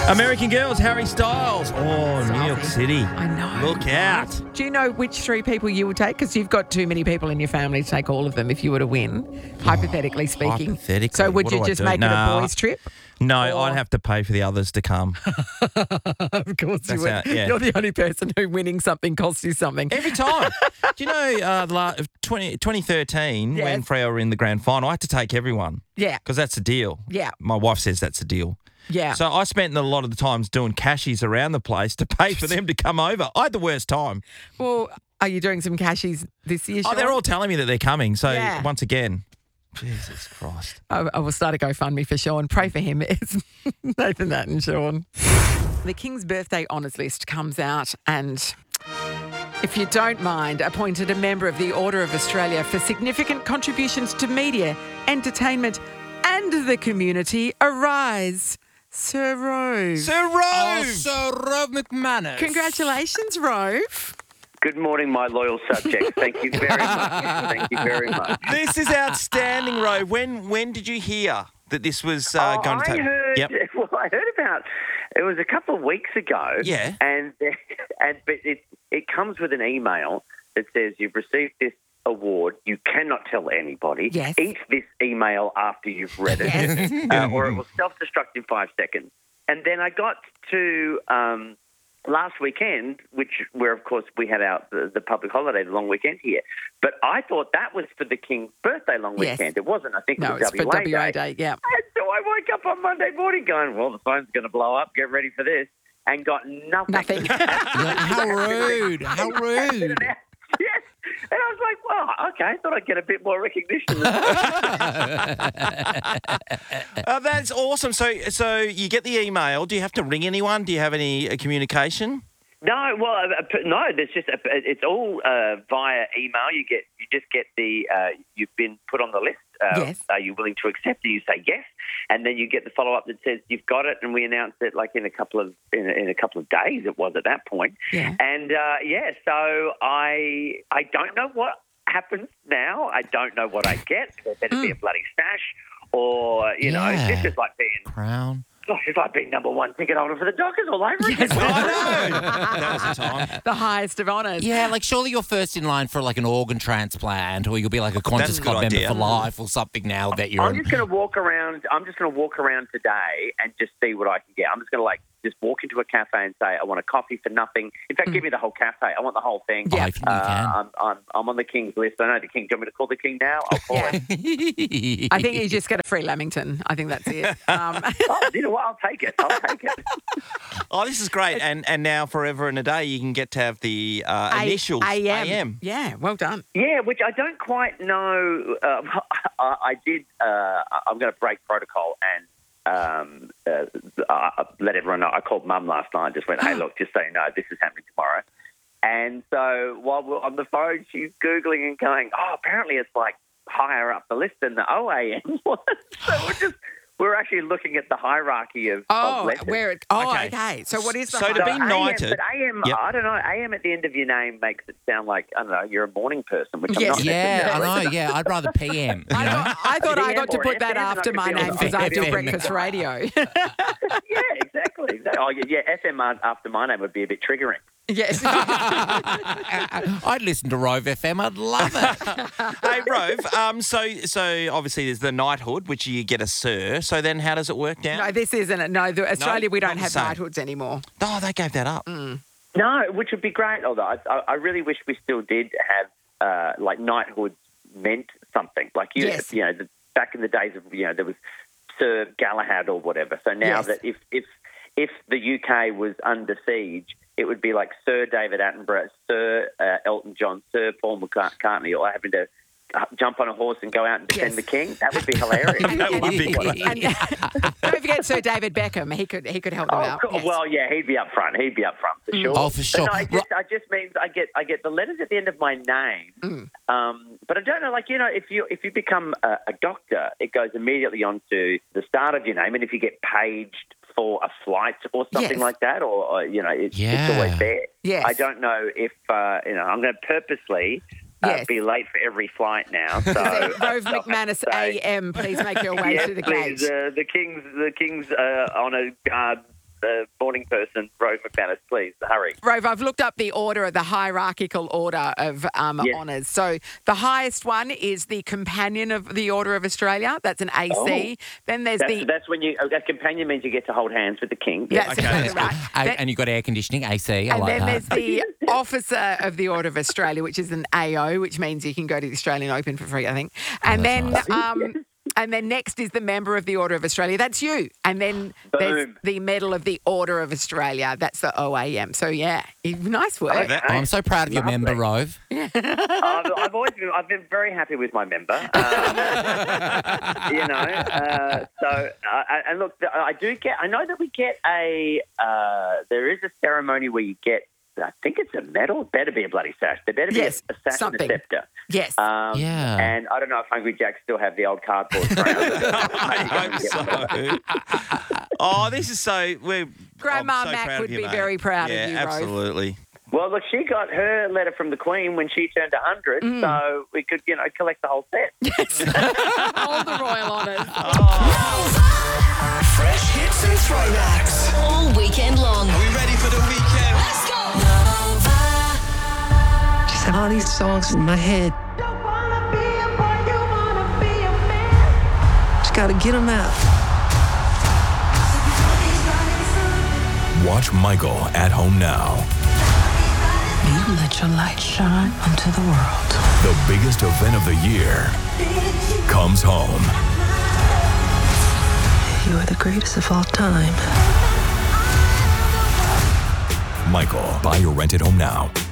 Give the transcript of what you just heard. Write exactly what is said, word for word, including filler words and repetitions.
American Girls, Harry Styles. Oh, New York City. I know. Look out. Do you know which three people you would take? Because you've got too many people in your family to take all of them if you were to win, hypothetically speaking. hypothetically, So would what you do I just do? make No, it a boys' trip? No, Or- I'd have to pay for the others to come. Of course you That's would. how- yeah. You're the only person who winning something costs you something. Every time. Do you know uh, the la- twenty, twenty thirteen, Yes. when Freo were in the grand final, I had to take everyone Yeah. because that's a deal. Yeah. My wife says that's a deal. Yeah. So I spent a lot of the times doing cashies around the place to pay for them to come over. I had the worst time. Well, are you doing some cashies this year, Oh, Sean? they're all telling me that they're coming. So Yeah. once again, Jesus Christ. I, I will start a GoFundMe for Sean. Pray for him. It's Nathan That and Sean. The King's Birthday Honours List comes out and, if you don't mind, appointed a member of the Order of Australia for significant contributions to media, entertainment and the community. Arise, Sir Rove. Sir Rove! Oh, Sir Rove McManus. Congratulations, Rove. Good morning, my loyal subjects. Thank you very much. Thank you very much. This is outstanding, Rove. When when did you hear that this was uh, Oh, going to I take? heard. Yep. Well, I heard about. It was a couple of weeks ago. Yeah. And and but it it comes with an email that says you've received this award. You cannot tell anybody. Yes. Eat this email after you've read it, Yes. uh, or it will self-destruct in five seconds. And then I got to. Um, Last weekend, which where of course we had our the, the public holiday, the long weekend here, but I thought that was for the King's birthday long Yes. weekend. It wasn't. I think No, it was it's for W A W A Day. Day, yeah. And so I woke up on Monday morning going, well, the phone's going to blow up. Get ready for this, and got nothing. Nothing. How rude. How rude. Yes. And I was like, well, okay, I thought I'd get a bit more recognition. Uh, that's awesome. So so you get the email. Do you have to ring anyone? Do you have any uh, communication? No, well, uh, uh, no. There's just a, it's all uh, via email. You get, you just get the. Uh, you've been put on the list. Uh, Yes. Are you willing to accept? And you say yes, and then you get the follow up that says you've got it, and we announce it like in a couple of in a, in a couple of days. It was at that point. Yeah. And uh, yeah, so I I don't know what happens now. I don't know what I get. There better be a bloody stash, or you know, Yeah. this is like being. Crown. Gosh, it's like being number one ticket holder for the Dockers all over again. I know. That was the time. The highest of honours. Yeah, like surely you're first in line for like an organ transplant, or you'll be like a Qantas That's a good Club member idea. for life, or something. Now that you're, I'm in- just going to walk around. I'm just going to walk around today and just see what I can get. I'm just going to like just walk into a cafe and say I want a coffee for nothing. In fact, give me the whole cafe. I want the whole thing. Yeah. Oh, if you Uh, can. I'm, I'm I'm on the King's list. I know the King. Do you want me to call the King now? I'll call Yeah. him. I think you just get a free Lamington. I think that's it. Um, Oh, you know what? I'll take it. I'll take it. Oh, this is great. And and now forever and a day you can get to have the uh, A- initials A M. A M. Yeah, well done. Yeah, which I don't quite know. Uh, I, I did. Uh, I'm going to break protocol and um, uh, uh, let everyone know. I called Mum last night. Just went, hey, look, just so you know, this is happening tomorrow. And so while we're on the phone, she's googling and going, oh, apparently it's like higher up the list than the O A M was. So we're just. We're actually looking at the hierarchy of, Oh, of letters. where it, oh, okay. Okay. So what is the So to high- be A M, knighted- but A M, Yep. I don't know. A M at the end of your name makes it sound like I don't know. You're a morning person, which I'm Yes. not. yeah, necessarily. I know. Yeah, I'd rather P M. You I, know? know, I thought I P M got to or put that F M, after I my could be name on because I do F M. breakfast radio. Yeah, exactly. exactly. Oh, yeah, yeah. F M after my name would be a bit triggering. Yes. I'd listen to Rove F M. I'd love it. Hey, Rove, um, so so obviously there's the knighthood, which you get a sir. So then how does it work down? No, this isn't it. No, the, Australia, we not don't the have same. knighthoods anymore. Oh, they gave that up. No, which would be great. Although I, I I really wish we still did have uh, like knighthood meant something. Like you, Yes. you know, the, back in the days of you know there was Sir Galahad or whatever. So now Yes. that if if if the U K was under siege, it would be like Sir David Attenborough, Sir uh, Elton John, Sir Paul McCartney, or having to uh, jump on a horse and go out and defend Yes. the king. That would be hilarious. That would be good. And don't forget Sir David Beckham. He could he could help them Oh, out. cool. Yes. Well, yeah, he'd be up front. He'd be up front for sure. Oh, for sure. But no, I just, I just means I get, I get the letters at the end of my name. Um, but I don't know, like you know, if you if you become a, a doctor, it goes immediately on to the start of your name, and if you get paged for a flight or something Yes. like that, or, or you know, it, Yeah. it's always there. Yes. I don't know if uh, you know. I'm going to purposely. Uh, Yes. be late for every flight now. So Rove I'll have to McManus say- A M, please make your way Yes, to the please. gate. Uh, the King's, the King's uh, on a uh, the morning person, Rose McManus, please hurry. Rove, I've looked up the order, the hierarchical order of um, Yes. honours. So the highest one is the Companion of the Order of Australia. That's an A C. Oh. Then there's That's, the... that's when you a companion means you get to hold hands with the king. That's Okay, exactly that's right. And, Then- and you've got air conditioning, A C. I and like then that. there's the Officer of the Order of Australia, which is an A O, which means you can go to the Australian Open for free, I think. And then... that's Um, And then next is the Member of the Order of Australia. That's you. And then there's Boom. the Medal of the Order of Australia. That's the O A M. So, yeah, nice work. That- Oh, I'm so proud of your Lovely. member, Rove. I've, I've always been, I've been very happy with my member. Um, you know, uh, so uh, and look, I do get. I know that we get a. Uh, there is a ceremony where you get. I think it's a medal. Better be a bloody sash. There better be Yes, a, a sash something. and a scepter. Yes. Um, Yeah. And I don't know if Hungry Jacks still have the old cardboard crowns. I hope so. Oh, this is so. We're Grandma I'm so Mac proud would of you, be mate. very proud of yeah, you, Rove. absolutely. Well, look, she got her letter from the Queen when she turned one hundred, Mm. so we could, you know, collect the whole set. All the royal honours. Fresh hits and throwbacks. All weekend long. Are we ready for the weekend? Let's go. Just have all these songs in my head. Just gotta get them out. Watch Michael at home now. You let your light shine onto the world. The biggest event of the year comes home. You are the greatest of all time. Michael, buy or rent at home now.